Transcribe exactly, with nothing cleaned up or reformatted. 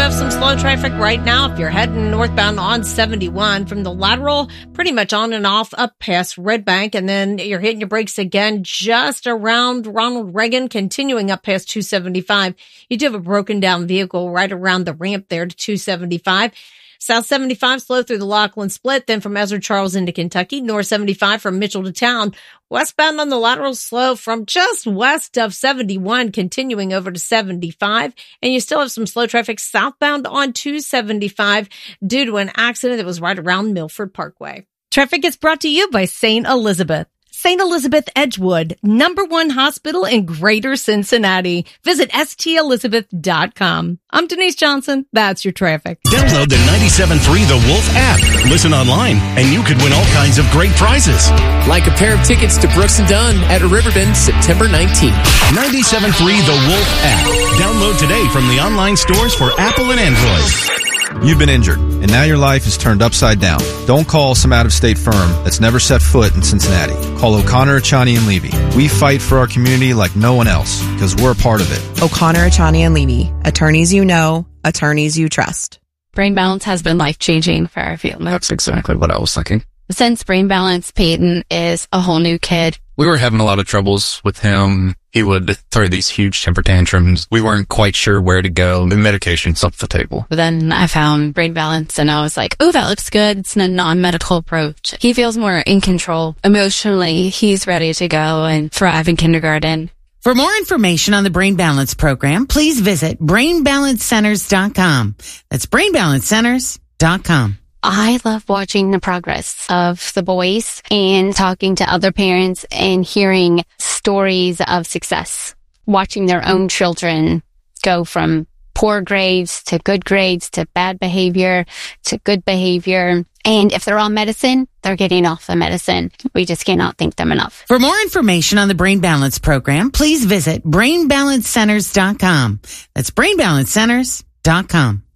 have some slow traffic right now if you're heading northbound on seventy-one from the lateral, pretty much on and off up past Red Bank, and then you're hitting your brakes again just around Ronald Reagan, continuing up past two seventy-five. You do have a broken down vehicle right around the ramp there to two seventy-five. South seventy-five slow through the Lachlan Split, then from Ezra Charles into Kentucky. North seventy-five from Mitchell to Town. Westbound on the lateral slow from just west of seventy-one, continuing over to seventy-five. And you still have some slow traffic southbound on two seventy-five due to an accident that was right around Milford Parkway. Traffic is brought to you by Saint Elizabeth. Saint Elizabeth Edgewood, number one hospital in Greater Cincinnati. Visit S T Elizabeth dot com. I'm Denise Johnson. That's your traffic. Download the ninety-seven point three The Wolf app. Listen online, and you could win all kinds of great prizes. Like a pair of tickets to Brooks and Dunn at Riverbend, September nineteenth. ninety-seven point three The Wolf app. Download today from the online stores for Apple and Android. You've been injured, and now your life is turned upside down. Don't call some out-of-state firm that's never set foot in Cincinnati. Call O'Connor, Achani, and Levy. We fight for our community like no one else, because we're a part of it. O'Connor, Achani, and Levy. Attorneys you know, attorneys you trust. Brain Balance has been life-changing for our family. That's exactly what I was thinking. Since Brain Balance, Peyton is a whole new kid. We were having a lot of troubles with him. He would throw these huge temper tantrums. We weren't quite sure where to go. The medication's off the table. But then I found Brain Balance and I was like, oh, that looks good. It's a non-medical approach. He feels more in control. Emotionally, he's ready to go and thrive in kindergarten. For more information on the Brain Balance program, please visit brain balance centers dot com. That's brain balance centers dot com. I love watching the progress of the boys and talking to other parents and hearing stories of success, watching their own children go from poor grades to good grades to bad behavior to good behavior. And if they're on medicine, they're getting off the medicine. We just cannot thank them enough. For more information on the Brain Balance program, please visit brain balance centers dot com. That's brain balance centers dot com.